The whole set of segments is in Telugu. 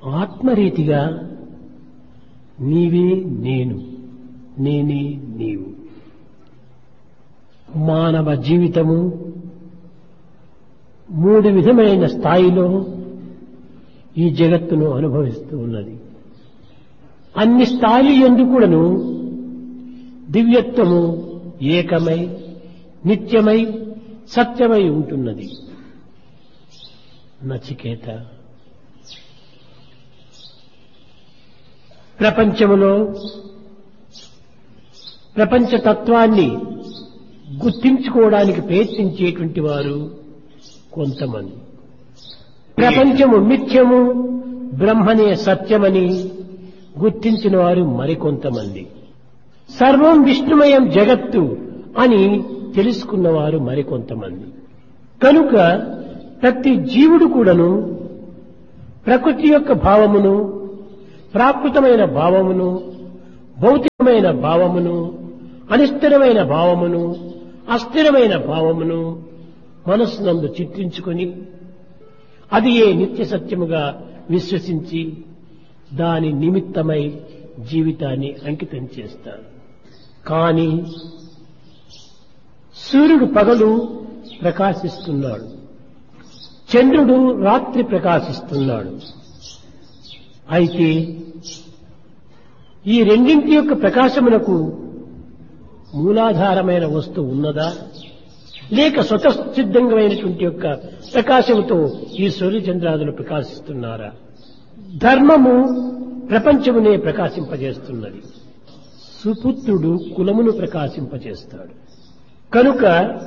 ఆత్మరీతిగా నీవే నేను, నేనే నీవు. మానవ జీవితము మూడు విధమైన స్థాయిలో ఈ జగత్తును అనుభవిస్తూ ఉన్నది. అన్ని స్థాయిలు యందు కూడాను దివ్యత్వము ఏకమై నిత్యమై సత్యమై ఉంటున్నది. నచికేత, ప్రపంచములో ప్రపంచతత్వాన్ని గుర్తించుకోవడానికి ప్రయత్నించేటువంటి వారు కొంతమంది, ప్రపంచము మిథ్యము బ్రహ్మనే సత్యమని గుర్తించిన వారు మరికొంతమంది, సర్వం విష్ణుమయం జగత్తు అని తెలుసుకున్నవారు మరికొంతమంది. కనుక ప్రతి జీవుడు కూడాను ప్రకృతి యొక్క భావమును, ప్రాకృతమైన భావమును, భౌతికమైన భావమును, అనిస్థిరమైన భావమును, అస్థిరమైన భావమును మనస్సునందు చిత్రించుకొని అది ఏ నిత్య సత్యముగా విశ్వసించి దాని నిమిత్తమై జీవితాన్ని అంకితం చేస్తారు. కానీ సూర్యుడు పగలు ప్రకాశిస్తున్నాడు, చంద్రుడు రాత్రి ప్రకాశిస్తున్నాడు. అయితే ఈ రెండింటి యొక్క ప్రకాశమునకు మూలాధారమైన వస్తువు ఉన్నదా, లేక స్వతసిద్ధమైనటువంటి యొక్క ప్రకాశముతో ఈ సూర్యచంద్రాదులు ప్రకాశిస్తున్నారా? ధర్మము ప్రపంచమునే ప్రకాశింపజేస్తున్నది, సుపుత్రుడు కులమును ప్రకాశింపజేస్తాడు. కనుక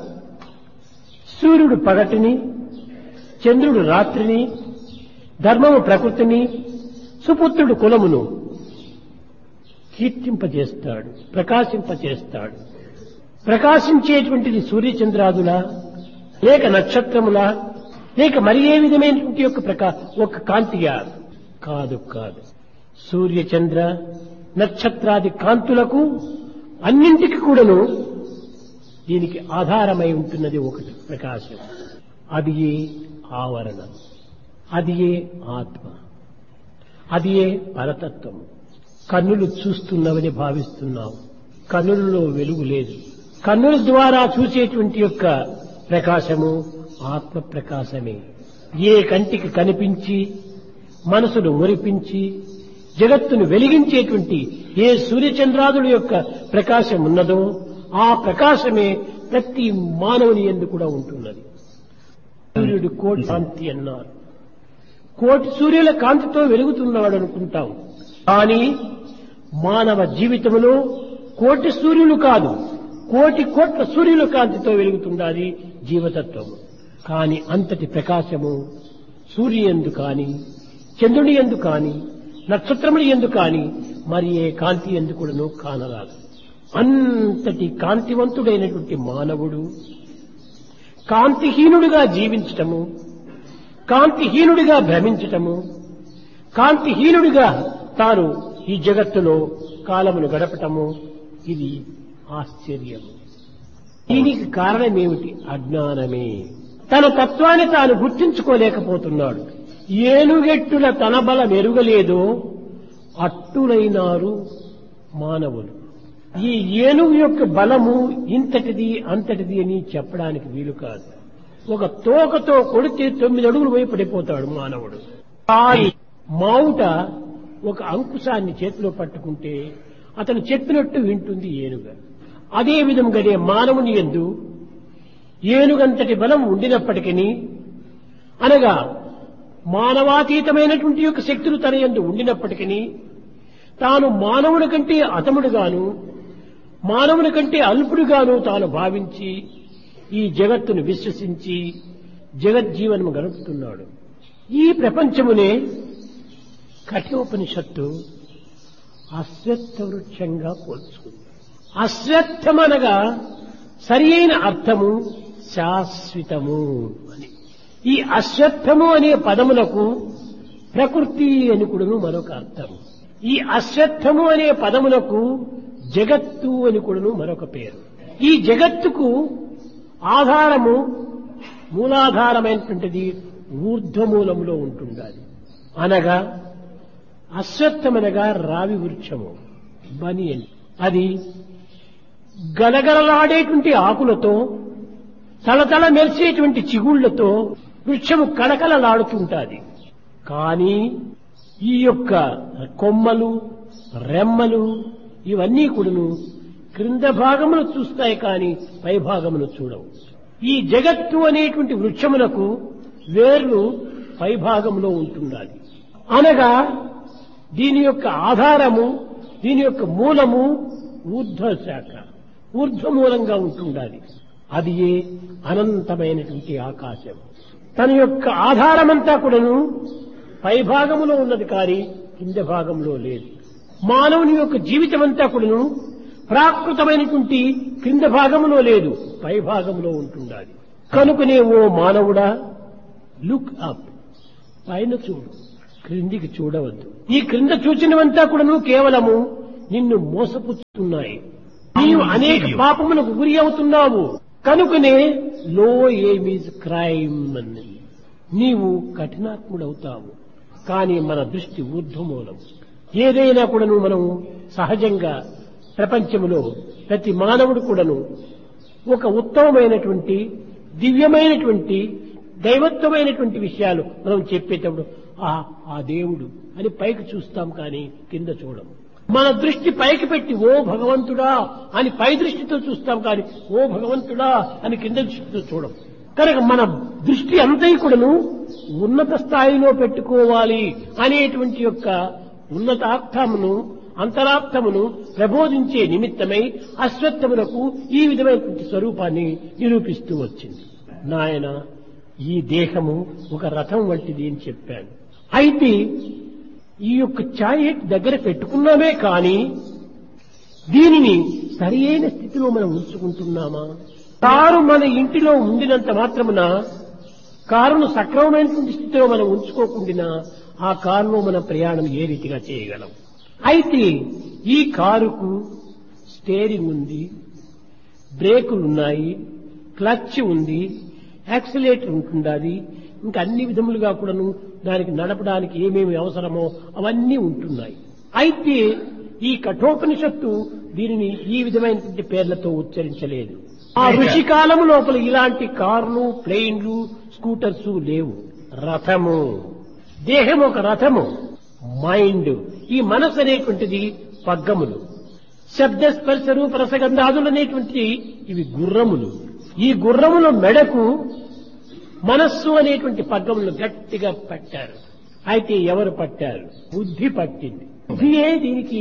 సూర్యుడు పగటిని, చంద్రుడు రాత్రిని, ధర్మము ప్రకృతిని, సుపుత్రుడు కులమును కీర్తింపజేస్తాడు, ప్రకాశింపజేస్తాడు. ప్రకాశించేటువంటిది సూర్యచంద్రాదులా, లేక నక్షత్రములా, లేక మరి ఏ విధమైనటువంటి ఒక కాంతిగా? కాదు కాదు. సూర్యచంద్ర నక్షత్రాది కాంతులకు అన్నింటికి కూడాను దీనికి ఆధారమై ఉంటున్నది ఒకటి ప్రకాశం. అది ఏ ఆవరణ, అది ఏ ఆత్మ, అది ఏ పరతత్వము. కన్నులు చూస్తున్నవని భావిస్తున్నావు, కన్నులలో వెలుగు లేదు. కన్నుల ద్వారా చూసేటువంటి యొక్క ప్రకాశము ఆత్మ ప్రకాశమే. ఏ కంటికి కనిపించి మనసును మురిపించి జగత్తును వెలిగించేటువంటి ఏ సూర్యచంద్రాదుల యొక్క ప్రకాశం ఉన్నదో ఆ ప్రకాశమే ప్రతి మానవుని యందు కూడా ఉంటున్నది. సూర్యుడు కోటి కాంతి అన్నారు, కోటి సూర్యుల కాంతితో వెలుగుతున్నాడు అనుకుంటాం. కానీ మానవ జీవితంలో కోటి సూర్యులు కాదు, కోటి కోట్ల సూర్యుల కాంతితో వెలుగుతున్నది జీవతత్వము. కానీ అంతటి ప్రకాశము సూర్యుయందు కాని, చంద్రుని యందు కాని, నక్షత్రముల యందు కాని మరి ఏ కాంతి యందు కూడాను కానరాదు. అంతటి కాంతివంతుడైనటువంటి మానవుడు కాంతిహీనుడిగా జీవించటము, కాంతిహీనుడిగా భ్రమించటము, కాంతిహీనుడిగా తాను ఈ జగత్తులో కాలమును గడపటము, ఇది ఆశ్చర్యము. దీనికి కారణమేమిటి? అజ్ఞానమే. తన తత్వాన్ని తాను గుర్తించుకోలేకపోతున్నాడు. ఏనుగెట్టుల తన బల మెరుగలేదో అట్టులైనారు మానవులు. ఈ ఏనుగు యొక్క బలము ఇంతటిది అంతటిది అని చెప్పడానికి వీలు కాదు. ఒక తోకతో కొడితే 9 అడుగులు పోయి పడిపోతాడు మానవుడు. కానీ మావుట ఒక అంకుశాన్ని చేతిలో పట్టుకుంటే అతను చెప్పినట్టు వింటుంది ఏనుగ. అదే విధంగానే మానవుని యందు ఏనుగంతటి బలం ఉండినప్పటికీ, అనగా మానవాతీతమైనటువంటి యొక్క శక్తులు తన యందు ఉండినప్పటికీ తాను మానవుని కంటే అతముడుగాను, మానవుని కంటే అల్పుడుగాను తాను భావించి ఈ జగత్తును విశ్వసించి జగజ్జీవనము గడుపుతున్నాడు. ఈ ప్రపంచమునే కఠోపనిషత్తు అశ్వత్థ వృక్షంగా పోల్చుకుంది. అశ్వత్థమనగా సరి అయిన అర్థము శాశ్వతము అని. ఈ అశ్వత్థము అనే పదములకు ప్రకృతి అని కూడాను మరొక అర్థము. ఈ అశ్వత్థము అనే పదములకు జగత్తు అని కూడాను మరొక పేరు. ఈ జగత్తుకు ఆధారము మూలాధారమైనటువంటిది ఊర్ధ్వమూలంలో ఉంటుండాలి. అనగా అశ్వత్థమనగా రావి వృక్షము బనియన్. అది గలగలలాడేటువంటి ఆకులతో తలతల మెరిసేటువంటి చిగుళ్లతో వృక్షము కళకళలాడుతుంటాది. కానీ ఈ యొక్క కొమ్మలు రెమ్మలు ఇవన్నీ కూడాను క్రింద భాగమును చూస్తాయి కానీ పై భాగమును చూడవు. ఈ జగత్తు అనేటువంటి వృక్షమునకు వేర్లు పై భాగంలో ఉంటున్నది. అనగా దీని యొక్క ఆధారము, దీని యొక్క మూలము ఊర్ధ్వ శాఖ, ఊర్ధ్వమూలంగా ఉంటుండాలి. అది ఏ అనంతమైనటువంటి ఆకాశం. తన యొక్క ఆధారమంతా కూడాను పై భాగంలో ఉన్నది కానీ కింద భాగంలో లేదు. మానవుని యొక్క జీవితం అంతా కూడాను ప్రాకృతమైనటువంటి క్రింద భాగంలో లేదు, పై భాగంలో ఉంటుండాలి. కనుకనే ఓ మానవుడా, లుక్ అప్, పైన చూడు, క్రిందికి చూడవద్దు. ఈ క్రింద చూచినవంతా కూడాను కేవలము నిన్ను మోసపుచ్చుతున్నాయి. నీవు అనేక పాపములకు గురి అవుతున్నావు. కనుకనే లో ఎయిమ్ ఈజ్ క్రైమ్ అని నీవు కఠినాత్ముడవుతావు. కానీ మన దృష్టి ఊర్ధ్వమూలం. ఏదైనా కూడాను మనం సహజంగా ప్రపంచంలో ప్రతి మానవుడు కూడాను ఒక ఉత్తమమైనటువంటి దివ్యమైనటువంటి దైవత్వమైనటువంటి విషయాలు మనం చెప్పేటప్పుడు ఆ దేవుడు అని పైకి చూస్తాం కానీ కింద చూడం. మన దృష్టి పైకి పెట్టి ఓ భగవంతుడా అని పై దృష్టితో చూస్తాం కానీ ఓ భగవంతుడా అని కింద దృష్టితో చూడం. కనుక మన దృష్టి అంతా కూడాను ఉన్నత స్థాయిలో పెట్టుకోవాలి అనేటువంటి యొక్క ఉన్నతార్థమును అంతరార్థమును ప్రబోధించే నిమిత్తమై అశ్వత్థమునకు ఈ విధమైనటువంటి స్వరూపాన్ని నిరూపిస్తూ వచ్చింది. నాయన, ఈ దేహము ఒక రథం వంటిది అని చెప్పాను. అయితే ఈ యొక్క ఛాయెట్ దగ్గర పెట్టుకున్నామే కానీ దీనిని సరి అయిన స్థితిలో మనం ఉంచుకుంటున్నామా? కారు మన ఇంటిలో ఉండినంత మాత్రమున కారును సక్రమమైనటువంటి స్థితిలో మనం ఉంచుకోకుండా ఆ కారులో మన ప్రయాణం ఏ రీతిగా చేయగలం? అయితే ఈ కారుకు స్టీరింగ్ ఉంది, బ్రేకులున్నాయి, క్లచ్ ఉంది, యాక్సిలేటర్ ఉంటుండాలి, ఇంకా అన్ని విధములుగా కూడాను దానికి నడపడానికి ఏమేమి అవసరమో అవన్నీ ఉంటున్నాయి. అయితే ఈ కఠోపనిషత్తు దీనిని ఈ విధమైనటువంటి పేర్లతో ఉచ్చరించలేదు. ఆ ఋషి కాలము లోపల ఇలాంటి కార్లు, ప్లేన్లు, స్కూటర్స్ లేవు. రథము, దేహం ఒక రథము, మైండ్, ఈ మనసు అనేటువంటిది పగ్గములు, శబ్ద స్పర్శ రూప రసగంధాదులు అనేటువంటి ఇవి గుర్రములు. ఈ గుర్రముల మెడకు మనస్సు అనేటువంటి పగ్గములు గట్టిగా పట్టారు. అయితే ఎవరు పట్టారు? బుద్ధి పట్టింది. బుద్ధియే దీనికి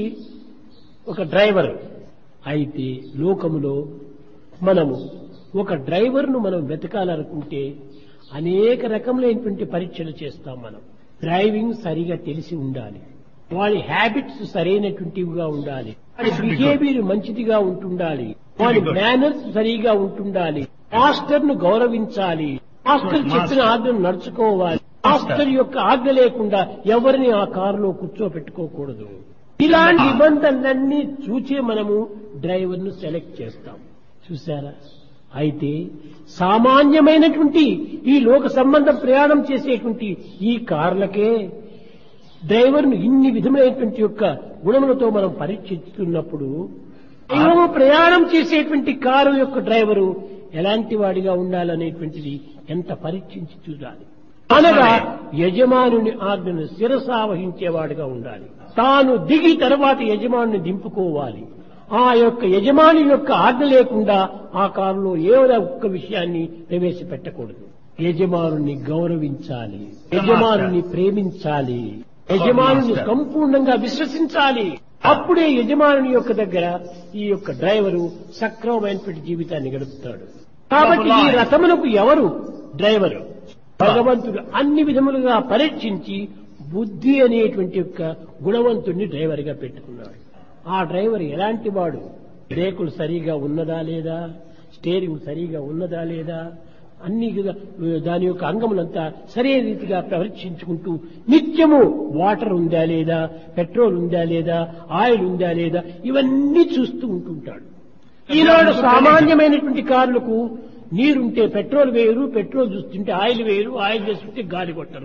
ఒక డ్రైవర్. అయితే లోకములో మనము ఒక డ్రైవర్ను మనం వెతకాలనుకుంటే అనేక రకములైనటువంటి పరీక్షలు చేస్తాం. మనం డ్రైవింగ్ సరిగా తెలిసి ఉండాలి, వాడి హ్యాబిట్స్ సరైనటువంటివిగా ఉండాలి, వాడి బిహేవియర్ మంచిదిగా ఉంటుండాలి, వాడి మేనర్స్ సరిగా ఉంటుండాలి, మాస్టర్ ను గౌరవించాలి, మాస్టర్ చెప్పిన ఆజ్ఞను నడుచుకోవాలి, మాస్టర్ యొక్క ఆజ్ఞ లేకుండా ఎవరిని ఆ కారులో కూర్చోపెట్టుకోకూడదు. ఇలాంటి నిబంధనలన్నీ చూచే మనము డ్రైవర్ ను సెలెక్ట్ చేస్తాం. చూశారా? అయితే సామాన్యమైనటువంటి ఈ లోక సంబంధ ప్రయాణం చేసేటువంటి ఈ కార్లకే డ్రైవర్ను ఇన్ని విధమైనటువంటి యొక్క గుణములతో మనం పరీక్షిస్తున్నప్పుడు ప్రయాణం చేసేటువంటి కారు యొక్క డ్రైవరు ఎలాంటి వాడిగా ఉండాలనేటువంటిది ఎంత పరీక్షించి చూడాలి. అనగా యజమానుని ఆజ్ఞను శిరసావహించేవాడిగా ఉండాలి. తాను దిగి తర్వాత యజమానుని దింపుకోవాలి. ఆ యొక్క యజమాని యొక్క ఆజ్ఞ లేకుండా ఆ కారులో ఏదో ఒక్క విషయాన్ని ప్రవేశపెట్టకూడదు. యజమానుని గౌరవించాలి, యజమానుని ప్రేమించాలి, యజమానుని సంపూర్ణంగా విశ్వసించాలి. అప్పుడే యజమానుని యొక్క దగ్గర ఈ యొక్క డ్రైవరు సక్రమమైనటువంటి జీవితాన్ని గడుపుతాడు. కాబట్టి ఈ రథమునకు ఎవరు డ్రైవరు? భగవంతుడు అన్ని విధములుగా పరీక్షించి బుద్ధి అనేటువంటి యొక్క గుణవంతుడిని డ్రైవర్ గా పెట్టుకున్నాడు. ఆ డ్రైవర్ ఎలాంటి వాడు? బ్రేకులు సరిగా ఉన్నదా లేదా, స్టీరింగ్ సరిగా ఉన్నదా లేదా, అన్ని దాని యొక్క అంగములంతా సరైన రీతిగా పరీక్షించుకుంటూ నిత్యము వాటర్ ఉందా లేదా, పెట్రోల్ ఉందా లేదా, ఆయిల్ ఉందా లేదా, ఇవన్నీ చూస్తూ ఉంటుంటాడు. ఈనాడు సామాన్యమైనటువంటి కార్లకు నీరుంటే పెట్రోల్ వేయరు, పెట్రోల్ చూస్తుంటే ఆయిల్ వేయరు, ఆయిల్ వేస్తుంటే గాలి కొట్టరు.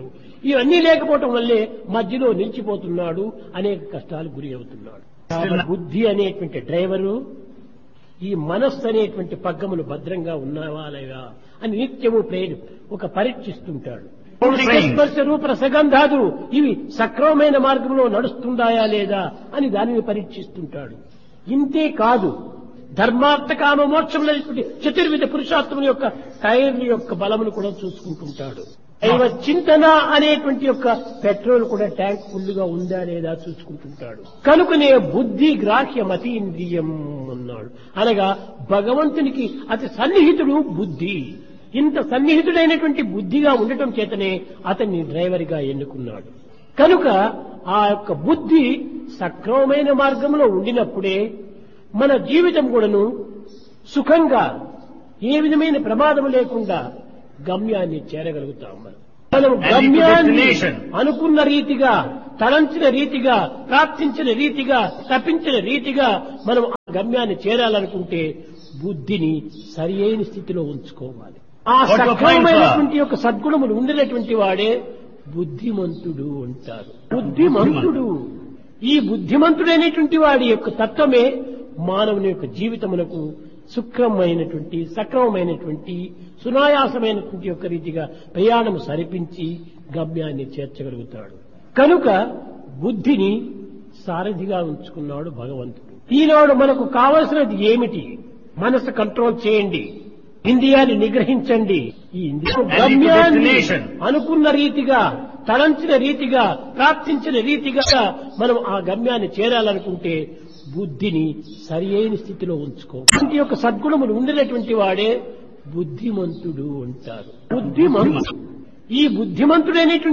ఇవన్నీ లేకపోవటం వల్లే మధ్యలో నిలిచిపోతున్నాడు, అనేక కష్టాలు గురి అవుతున్నాడు. బుద్ధి అనేటువంటి డ్రైవరు ఈ మనస్సు అనేటువంటి పగ్గములు భద్రంగా ఉన్నావా లేవా అని నిత్యము ఒక పరీక్షిస్తుంటాడు. స్పర్శ రూప రసగంధాదు ఇవి సక్రమమైన మార్గంలో నడుస్తుందాయా లేదా అని దానిని పరీక్షిస్తుంటాడు. ఇంతే కాదు, ధర్మార్థ కామ మోక్షములైనటువంటి చతుర్విధ పురుషార్థముల యొక్క టైర్ల యొక్క బలమును కూడా చూసుకుంటుంటాడు. దైవ చింతన అనేటువంటి యొక్క పెట్రోల్ కూడా ట్యాంక్ ఫుల్గా ఉందా లేదా చూసుకుంటుంటాడు. కనుకనే బుద్ధి గ్రాహ్యం అతీంద్రియం అన్నాడు. అనగా భగవంతునికి అతి సన్నిహితుడు బుద్ధి. ఇంత సన్నిహితుడైనటువంటి బుద్ధిగా ఉండటం చేతనే అతన్ని డ్రైవర్గా ఎన్నుకున్నాడు. కనుక ఆ యొక్క బుద్ధి సక్రమమైన మార్గంలో ఉండినప్పుడే మన జీవితం కూడాను సుఖంగా ఏ విధమైన ప్రమాదం లేకుండా గమ్యాన్ని చేరగలుగుతాం. మనం గమ్యాన్ని అనుకున్న రీతిగా, తలంచిన రీతిగా, ప్రాప్తించిన రీతిగా, తప్పించిన రీతిగా మనం ఆ గమ్యాన్ని చేరాలనుకుంటే బుద్ధిని సరి అయిన స్థితిలో ఉంచుకోవాలి. ఆ సక్రమమైనటువంటి యొక్క సద్గుణములు ఉండినటువంటి వాడే బుద్ధిమంతుడు అంటారు. బుద్ధిమంతుడు, ఈ బుద్ధిమంతుడైనటువంటి వాడి యొక్క తత్వమే మానవుని యొక్క జీవితమునకు సుఖమైనటువంటి, సక్రమమైనటువంటి, సునాయాసమైనటువంటి యొక్క రీతిగా ప్రయాణము సరిపించి గమ్యాన్ని చేర్చగలుగుతాడు. కనుక బుద్ధిని సారథిగా ఉంచుకున్నాడు భగవంతుడు. ఈనాడు మనకు కావలసినది ఏమిటి? మనసు కంట్రోల్ చేయండి, ఇంద్రియాన్ని నిగ్రహించండి. ఈ గమ్యాన్ని అనుకున్న రీతిగా, తలంచిన రీతిగా, ప్రాప్తించిన రీతిగా మనం ఆ గమ్యాన్ని చేరాలనుకుంటే బుద్ధిని సరి అయిన స్థితిలో ఉంచుకోవాలి. యొక్క సద్గుణములు ఉండినటువంటి వాడే బుద్ధిమంతుడు అంటారు. బుద్ధిమంతుడు, ఈ బుద్ధిమంతుడైనటువంటి